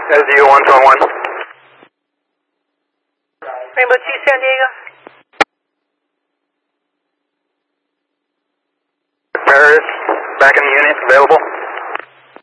SDU 121. Rainbow 2 San Diego. Paris, back in the unit, available.